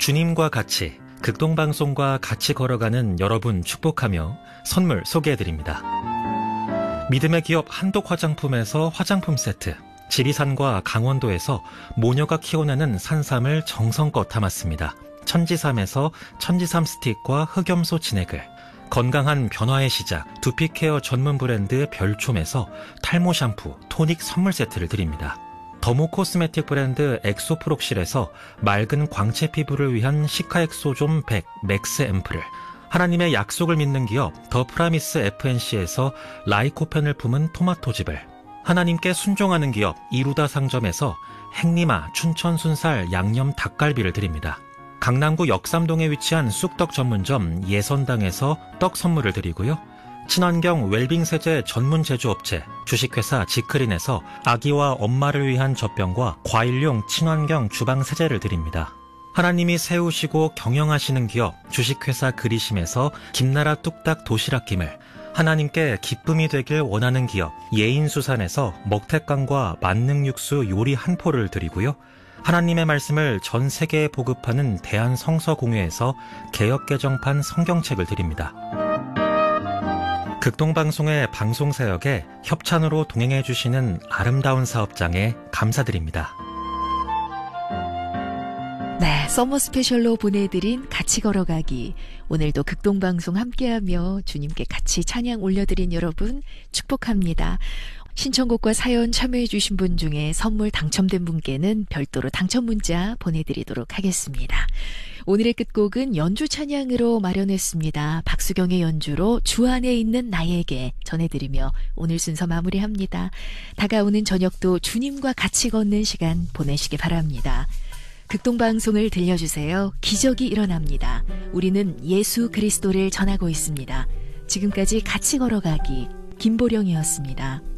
주님과 같이 극동방송과 같이 걸어가는 여러분 축복하며 선물 소개해드립니다. 믿음의 기업 한독 화장품에서 화장품 세트, 지리산과 강원도에서 모녀가 키워내는 산삼을 정성껏 담았습니다. 천지삼에서 천지삼 스틱과 흑염소 진액을, 건강한 변화의 시작 두피케어 전문 브랜드 별촘에서 탈모 샴푸, 토닉 선물 세트를 드립니다. 더모 코스메틱 브랜드 엑소프록실에서 맑은 광채 피부를 위한 시카엑소존 100 맥스 앰플을, 하나님의 약속을 믿는 기업 더 프라미스 FNC에서 라이코펜을 품은 토마토즙을, 하나님께 순종하는 기업 이루다 상점에서 행리마 춘천 순살 양념 닭갈비를 드립니다. 강남구 역삼동에 위치한 쑥떡 전문점 예선당에서 떡 선물을 드리고요. 친환경 웰빙 세제 전문 제조업체 주식회사 지크린에서 아기와 엄마를 위한 젖병과 과일용 친환경 주방 세제를 드립니다. 하나님이 세우시고 경영하시는 기업 주식회사 그리심에서 김나라 뚝딱 도시락김을, 하나님께 기쁨이 되길 원하는 기업 예인수산에서 먹태깡과 만능육수 요리 한 포를 드리고요. 하나님의 말씀을 전 세계에 보급하는 대한성서공회에서 개역개정판 성경책을 드립니다. 극동방송의 방송사역에 협찬으로 동행해 주시는 아름다운 사업장에 감사드립니다. 네, 서머 스페셜로 보내드린 같이 걸어가기. 오늘도 극동방송 함께하며 주님께 같이 찬양 올려드린 여러분 축복합니다. 신청곡과 사연 참여해 주신 분 중에 선물 당첨된 분께는 별도로 당첨 문자 보내드리도록 하겠습니다. 오늘의 끝곡은 연주 찬양으로 마련했습니다. 박수경의 연주로 주 안에 있는 나에게 전해드리며 오늘 순서 마무리합니다. 다가오는 저녁도 주님과 같이 걷는 시간 보내시기 바랍니다. 극동방송을 들려주세요. 기적이 일어납니다. 우리는 예수 그리스도를 전하고 있습니다. 지금까지 같이 걸어가기 김보령이었습니다.